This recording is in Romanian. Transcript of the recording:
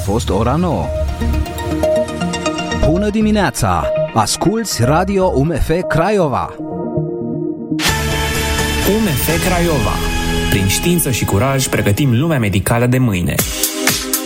fost ora 9. Bună dimineața! Asculți Radio UMF Craiova! UMF Craiova. Prin știință și curaj pregătim lumea medicală de mâine.